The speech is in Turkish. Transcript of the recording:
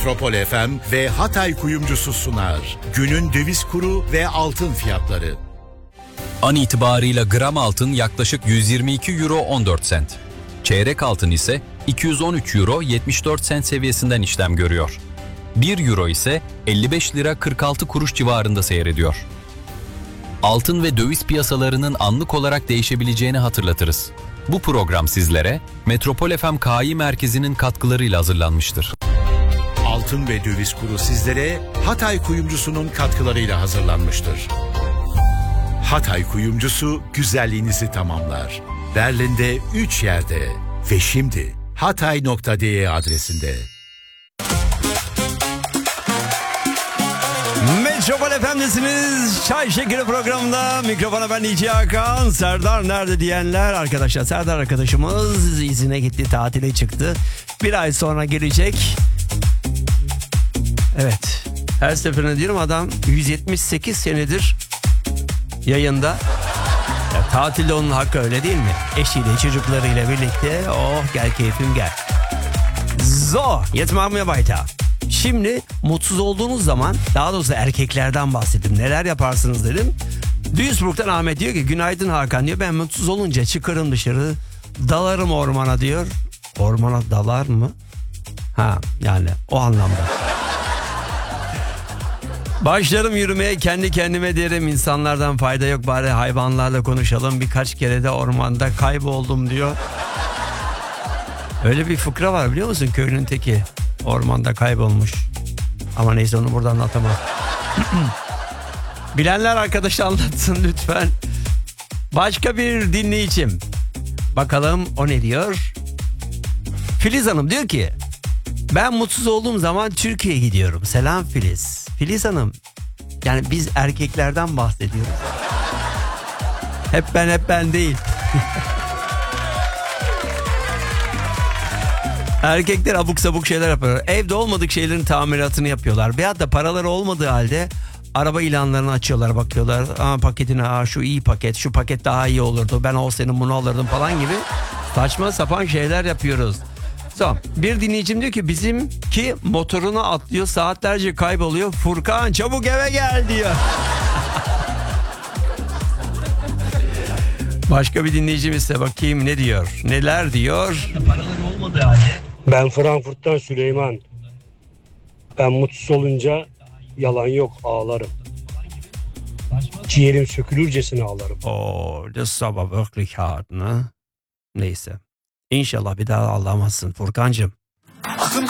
Metropol FM ve Hatay Kuyumcusu sunar. Günün döviz kuru ve altın fiyatları. An itibarıyla gram altın yaklaşık 122 euro 14 sent. Çeyrek altın ise 213 euro 74 sent seviyesinden işlem görüyor. 1 euro ise 55 lira 46 kuruş civarında seyrediyor. Altın ve döviz piyasalarının anlık olarak değişebileceğini hatırlatırız. Bu program sizlere Metropol FM KI Merkezi'nin katkılarıyla hazırlanmıştır. Altın ve döviz kuru sizlere Hatay Kuyumcusu'nun katkılarıyla hazırlanmıştır. Hatay Kuyumcusu güzelliğinizi tamamlar. Berlin'de 3 yerde ve şimdi hatay.de adresinde. Metropol FM'desiniz. Çay Şekeri programında mikrofona ben DJ Hakan. Serdar nerede diyenler arkadaşlar. Serdar arkadaşımız izine gitti, tatile çıktı. Bir ay sonra gelecek. Evet. Her seferinde diyorum adam 178 senedir yayında. Ya, tatilde onun hakkı, öyle değil mi? Eşiyle çocuklarıyla birlikte oh gel keyfim gel. So jetzt machen wir weiter. Şimdi mutsuz olduğunuz zaman, daha doğrusu erkeklerden bahsettim. Neler yaparsınız dedim. Duisburg'dan Ahmet diyor ki günaydın Hakan diyor. Ben mutsuz olunca çıkarım dışarı, dalarım ormana diyor. Ormana dalar mı? Ha yani o anlamda. Başlarım yürümeye, kendi kendime derim insanlardan fayda yok, bari hayvanlarla konuşalım. Birkaç kere de ormanda kayboldum diyor. Öyle bir fıkra var biliyor musun, köylünün teki ormanda kaybolmuş. Ama neyse onu burada anlatamam. Bilenler arkadaş anlatsın lütfen. Başka bir dinleyicim. Bakalım o ne diyor? Filiz Hanım diyor ki ben mutsuz olduğum zaman Türkiye'ye gidiyorum. Selam Filiz. Filiz Hanım, yani biz erkeklerden bahsediyoruz. Hep ben değil. Erkekler abuk sabuk şeyler yapıyorlar. Evde olmadık şeylerin tamiratını yapıyorlar. Veyahut da paraları olmadığı halde araba ilanlarını açıyorlar, bakıyorlar. Aa, paketine şu iyi paket, şu paket daha iyi olurdu, ben olsaydım bunu alırdım falan gibi saçma sapan şeyler yapıyoruz. Tamam. Bir dinleyicim diyor ki bizimki motoruna atlıyor, saatlerce kayboluyor. Furkan çabuk eve gel diyor. Başka bir dinleyicim ise bakayım ne diyor, neler diyor. Paraları olmadığı halde. Ben Frankfurt'tan Süleyman. Ben mutsuz olunca yalan yok ağlarım. Ciğerim sökülürcesine ağlarım. Oh, das ist aber wirklich hart, ne? Neyse. İnşallah bir daha ağlamazsın Furkancığım. Aklım